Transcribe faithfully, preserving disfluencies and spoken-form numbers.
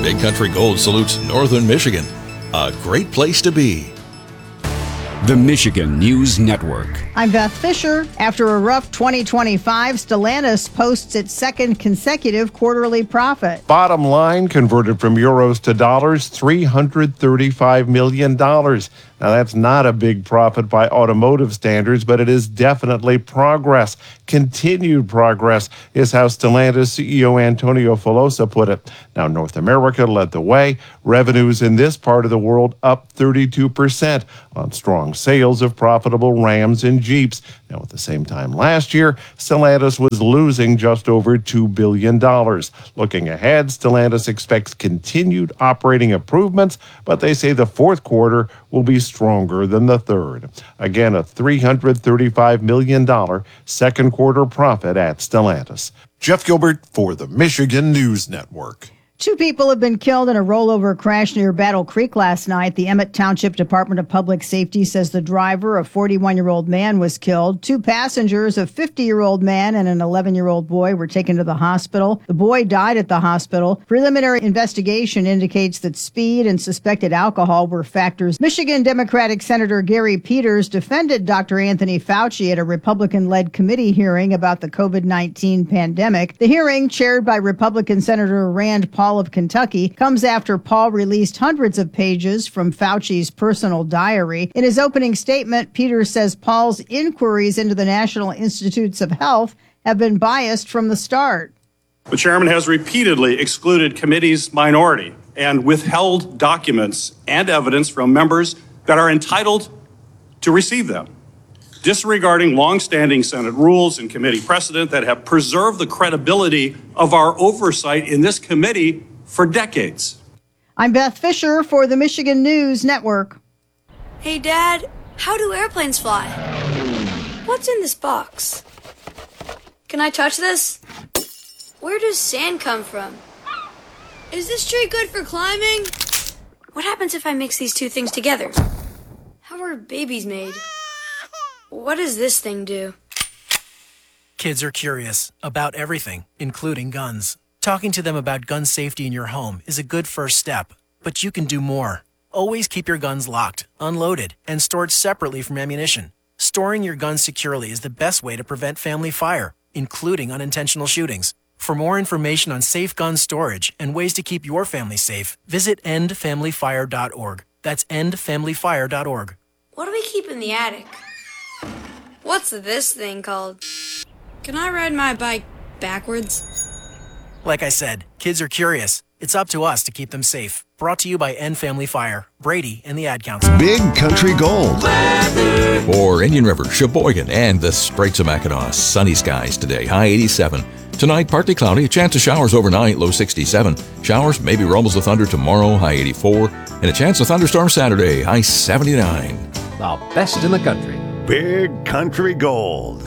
Big Country Gold salutes Northern Michigan. A great place to be. The Michigan News Network. I'm Beth Fisher. After a rough twenty twenty-five, Stellantis posts its second consecutive quarterly profit. Bottom line, converted from euros to dollars, three hundred thirty-five million dollars. Now, that's not a big profit by automotive standards, but it is definitely progress. Continued progress is how Stellantis C E O Antonio Filosa put it. Now, North America led the way. Revenues in this part of the world up thirty-two percent on strong sales of profitable Rams and Jeeps. Now, at the same time last year, Stellantis was losing just over two billion dollars. Looking ahead, Stellantis expects continued operating improvements, but they say the fourth quarter will be stronger than the third. Again, a three hundred thirty-five million dollars second quarter profit at Stellantis. Jeff Gilbert for the Michigan News Network. Two people have been killed in a rollover crash near Battle Creek last night. The Emmett Township Department of Public Safety says the driver, a forty-one-year-old man, was killed. Two passengers, a fifty-year-old man and an eleven-year-old boy, were taken to the hospital. The boy died at the hospital. Preliminary investigation indicates that speed and suspected alcohol were factors. Michigan Democratic Senator Gary Peters defended Doctor Anthony Fauci at a Republican-led committee hearing about the covid nineteen pandemic. The hearing, chaired by Republican Senator Rand Paul of Kentucky, comes after Paul released hundreds of pages from Fauci's personal diary. In his opening statement, Peters says Paul's inquiries into the National Institutes of Health have been biased from the start. The chairman has repeatedly excluded committee's minority and withheld documents and evidence from members that are entitled to receive them, disregarding longstanding Senate rules and committee precedent that have preserved the credibility of our oversight in this committee for decades. I'm Beth Fisher for the Michigan News Network. Hey, Dad, how do airplanes fly? What's in this box? Can I touch this? Where does sand come from? Is this tree good for climbing? What happens if I mix these two things together? How are babies made? What does this thing do? Kids are curious about everything, including guns. Talking to them about gun safety in your home is a good first step, but you can do more. Always keep your guns locked, unloaded, and stored separately from ammunition. Storing your guns securely is the best way to prevent family fire, including unintentional shootings. For more information on safe gun storage and ways to keep your family safe, visit end family fire dot org. That's end family fire dot org. What do we keep in the attic? What's this thing called? Can I ride my bike backwards? Like I said, kids are curious. It's up to us to keep them safe. Brought to you by End Family Fire, Brady, and the Ad Council. Big Country Gold. For Indian River, Sheboygan, and the Straits of Mackinac, sunny skies today, high eighty-seven. Tonight, partly cloudy, a chance of showers overnight, low sixty-seven. Showers, maybe rumbles of thunder tomorrow, high eighty-four. And a chance of thunderstorm Saturday, high seventy-nine. The best in the country. Big Country Gold.